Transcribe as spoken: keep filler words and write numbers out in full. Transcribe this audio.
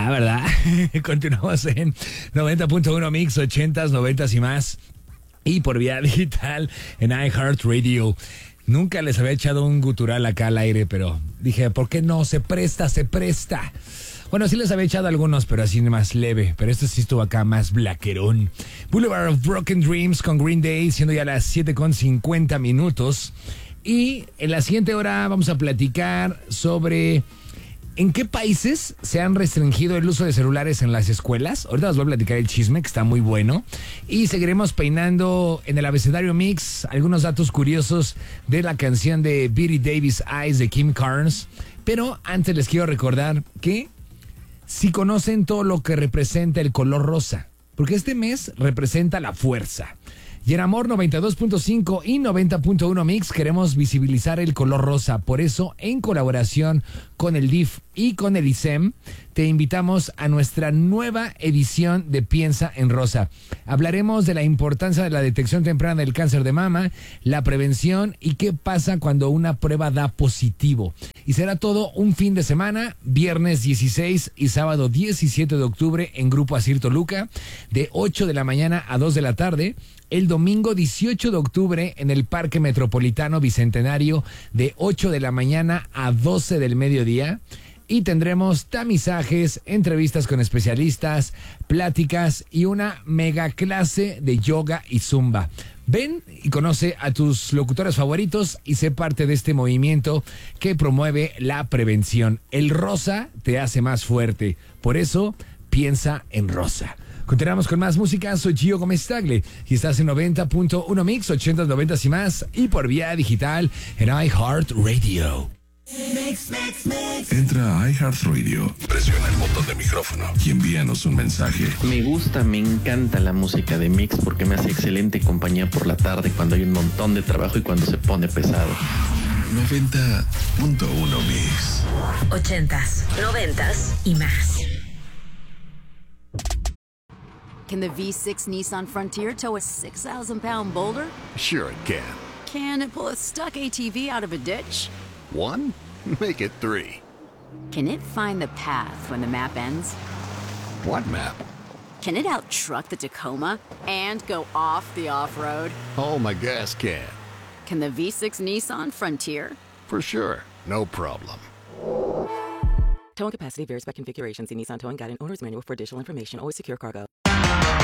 Ah, ¿verdad? Continuamos en noventa punto uno Mix, ochentas, noventas y más. Y por vía digital en iHeartRadio. Nunca les había echado un gutural acá al aire, pero dije, ¿por qué no? Se presta, se presta. Bueno, sí les había echado algunos, pero así más leve. Pero este sí estuvo acá más blaquerón. Boulevard of Broken Dreams con Green Day, siendo ya las siete con cincuenta minutos. Y en la siguiente hora vamos a platicar sobre en qué países se han restringido el uso de celulares en las escuelas. Ahorita os voy a platicar el chisme, que está muy bueno. Y seguiremos peinando en el abecedario mix algunos datos curiosos de la canción de Betty Davis Eyes de Kim Carnes. Pero antes les quiero recordar que si conocen todo lo que representa el color rosa, porque este mes representa la fuerza. Y en Amor noventa y dos punto cinco y noventa punto uno Mix queremos visibilizar el color rosa. Por eso, en colaboración con el D I F y con el I S E M, te invitamos a nuestra nueva edición de Piensa en Rosa. Hablaremos de la importancia de la detección temprana del cáncer de mama, la prevención y qué pasa cuando una prueba da positivo. Y será todo un fin de semana, viernes dieciséis y sábado diecisiete de octubre en Grupo Asir Toluca, de ocho de la mañana a dos de la tarde. El domingo dieciocho de octubre en el Parque Metropolitano Bicentenario de ocho de la mañana a doce del mediodía. Y tendremos tamizajes, entrevistas con especialistas, pláticas y una mega clase de yoga y zumba. Ven y conoce a tus locutores favoritos y sé parte de este movimiento que promueve la prevención. El rosa te hace más fuerte. Por eso, piensa en rosa. Continuamos con más música, soy Gio Gómez Tagle y estás en noventa punto uno Mix, ochentas, noventas y más y por vía digital en iHeartRadio. Mix, mix, mix. Entra a iHeartRadio, presiona el botón de micrófono y envíanos un mensaje. Me gusta, me encanta la música de Mix porque me hace excelente compañía por la tarde cuando hay un montón de trabajo y cuando se pone pesado. noventa punto uno Mix. Ochentas, noventas y más. Can the V six Nissan Frontier tow a six thousand pound boulder? Sure it can. Can it pull a stuck A T V out of a ditch? One? Make it three. Can it find the path when the map ends? What map? Can it out-truck the Tacoma and go off the off-road? Oh, my gas can. Can the V six Nissan Frontier? For sure. No problem. Towing capacity varies by configuration. See Nissan Towing Guide and Owner's Manual for additional information. Always secure cargo.